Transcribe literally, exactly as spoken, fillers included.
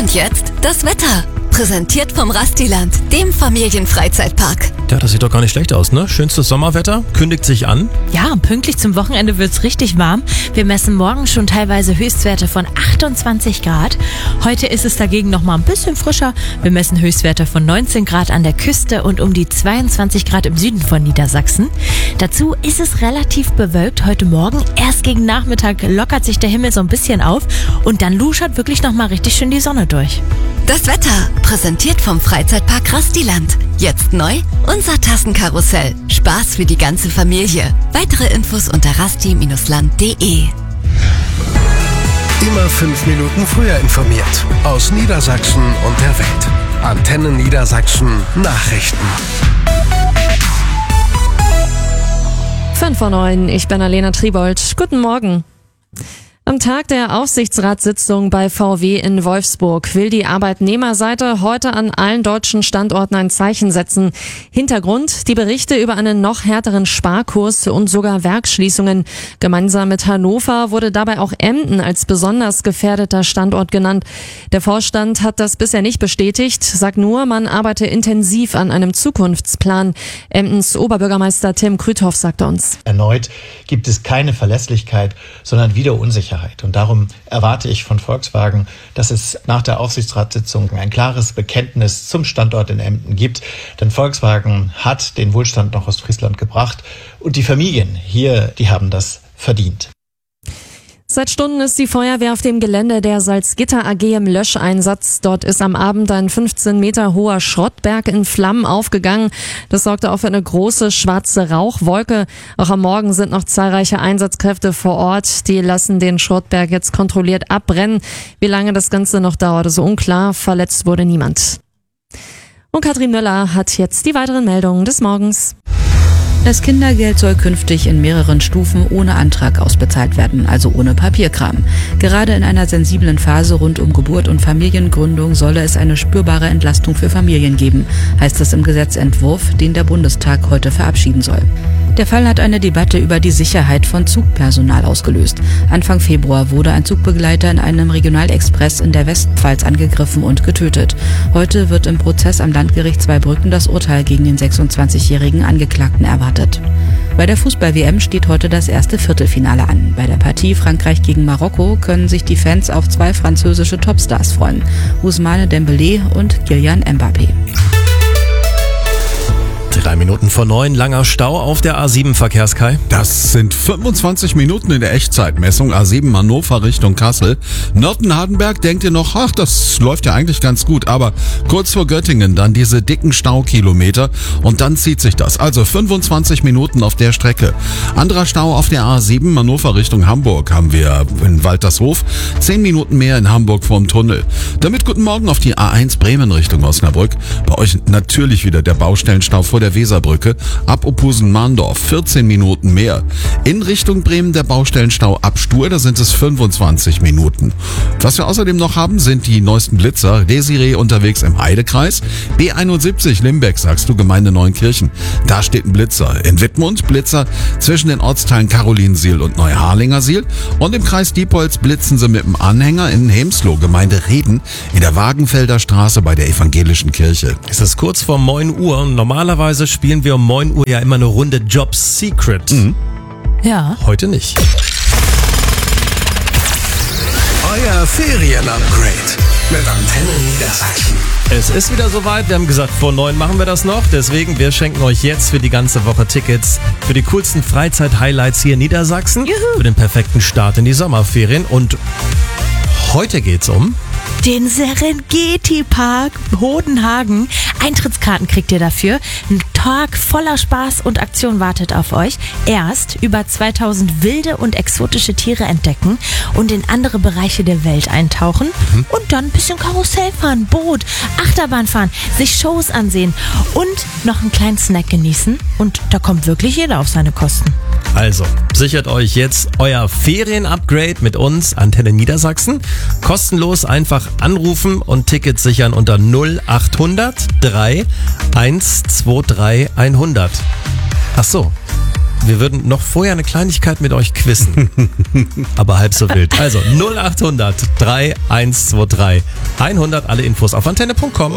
Und jetzt das Wetter. Präsentiert vom Rastiland, dem Familienfreizeitpark. Ja, das sieht doch gar nicht schlecht aus, ne? Schönstes Sommerwetter, kündigt sich an. Ja, pünktlich zum Wochenende wird's richtig warm. Wir messen morgen schon teilweise Höchstwerte von achtundzwanzig Grad. Heute ist es dagegen noch mal ein bisschen frischer. Wir messen Höchstwerte von neunzehn Grad an der Küste und um die zweiundzwanzig Grad im Süden von Niedersachsen. Dazu ist es relativ bewölkt heute Morgen. Erst gegen Nachmittag lockert sich der Himmel so ein bisschen auf und dann luschert wirklich noch mal richtig schön die Sonne durch. Das Wetter, präsentiert vom Freizeitpark Rastiland. Jetzt neu, unser Tassenkarussell. Spaß für die ganze Familie. Weitere Infos unter rasti Land punkt de. Immer fünf Minuten früher informiert. Aus Niedersachsen und der Welt. Antenne Niedersachsen Nachrichten. fünf vor neun, ich bin Alena Tribold. Guten Morgen. Am Tag der Aufsichtsratssitzung bei V W in Wolfsburg will die Arbeitnehmerseite heute an allen deutschen Standorten ein Zeichen setzen. Hintergrund: die Berichte über einen noch härteren Sparkurs und sogar Werksschließungen. Gemeinsam mit Hannover wurde dabei auch Emden als besonders gefährdeter Standort genannt. Der Vorstand hat das bisher nicht bestätigt, sagt nur, man arbeite intensiv an einem Zukunftsplan. Emdens Oberbürgermeister Tim Krüthoff sagte uns: Erneut gibt es keine Verlässlichkeit, sondern wieder Unsicherheit. Und darum erwarte ich von Volkswagen, dass es nach der Aufsichtsratssitzung ein klares Bekenntnis zum Standort in Emden gibt. Denn Volkswagen hat den Wohlstand nach Ostfriesland gebracht und die Familien hier, die haben das verdient. Seit Stunden ist die Feuerwehr auf dem Gelände der Salzgitter A G im Löscheinsatz. Dort ist am Abend ein fünfzehn Meter hoher Schrottberg in Flammen aufgegangen. Das sorgte auch für eine große schwarze Rauchwolke. Auch am Morgen sind noch zahlreiche Einsatzkräfte vor Ort. Die lassen den Schrottberg jetzt kontrolliert abbrennen. Wie lange das Ganze noch dauert, ist unklar. Verletzt wurde niemand. Und Katrin Müller hat jetzt die weiteren Meldungen des Morgens. Das Kindergeld soll künftig in mehreren Stufen ohne Antrag ausbezahlt werden, also ohne Papierkram. Gerade in einer sensiblen Phase rund um Geburt und Familiengründung solle es eine spürbare Entlastung für Familien geben, heißt es im Gesetzentwurf, den der Bundestag heute verabschieden soll. Der Fall hat eine Debatte über die Sicherheit von Zugpersonal ausgelöst. Anfang Februar wurde ein Zugbegleiter in einem Regionalexpress in der Westpfalz angegriffen und getötet. Heute wird im Prozess am Landgericht Zweibrücken das Urteil gegen den sechsundzwanzigjährigen Angeklagten erwartet. Bei der Fußball-W M steht heute das erste Viertelfinale an. Bei der Partie Frankreich gegen Marokko können sich die Fans auf zwei französische Topstars freuen: Ousmane Dembélé und Kylian Mbappé. Drei Minuten vor neun, langer Stau auf der A sieben, Verkehrskai. Das sind fünfundzwanzig Minuten in der Echtzeitmessung. A sieben Hannover Richtung Kassel. Nörten-Hardenberg denkt ihr noch, ach, das läuft ja eigentlich ganz gut. Aber kurz vor Göttingen dann diese dicken Staukilometer und dann zieht sich das. Also fünfundzwanzig Minuten auf der Strecke. Anderer Stau auf der A sieben Hannover Richtung Hamburg haben wir in Waltershof. Zehn Minuten mehr in Hamburg vorm Tunnel. Damit guten Morgen auf die A eins Bremen Richtung Osnabrück. Bei euch natürlich wieder der Baustellenstau vor der Weserbrücke ab Opusen-Mahndorf, vierzehn Minuten mehr. In Richtung Bremen der Baustellenstau ab Stur, da sind es fünfundzwanzig Minuten. Was wir außerdem noch haben, sind die neuesten Blitzer. Desiree unterwegs im Heidekreis. B einundsiebzig Limbeck, sagst du, Gemeinde Neunkirchen. Da steht ein Blitzer. In Wittmund Blitzer zwischen den Ortsteilen Karolinsiel und Neuharlingersiel. Und im Kreis Diepholz blitzen sie mit dem Anhänger in Hemsloh, Gemeinde Reden, in der Wagenfelder Straße bei der evangelischen Kirche. Es ist kurz vor neun Uhr und normalerweise spielen wir um neun Uhr ja immer eine Runde Job Secret. Mhm. Ja. Heute nicht. Euer Ferien-Upgrade mit Antenne Niedersachsen. Es ist wieder soweit. Wir haben gesagt, vor neun machen wir das noch. Deswegen, wir schenken euch jetzt für die ganze Woche Tickets für die coolsten Freizeit-Highlights hier in Niedersachsen. Juhu. Für den perfekten Start in die Sommerferien. Und heute geht's um den Serengeti-Park Hodenhagen. Eintrittskarten kriegt ihr dafür. Ein Tag voller Spaß und Aktion wartet auf euch. Erst über zweitausend wilde und exotische Tiere entdecken und in andere Bereiche der Welt eintauchen. Mhm. Und dann ein bisschen Karussell fahren, Boot, Achterbahn fahren, sich Shows ansehen und noch einen kleinen Snack genießen. Und da kommt wirklich jeder auf seine Kosten. Also, sichert euch jetzt euer Ferien-Upgrade mit uns, Antenne Niedersachsen. Kostenlos einfach anrufen und Tickets sichern unter null achthundert drei eins zwei drei hundert. Ach so, wir würden noch vorher eine Kleinigkeit mit euch quizzen. Aber halb so wild. Also null acht hundert drei eins zwei drei hundert, alle Infos auf antenne punkt com.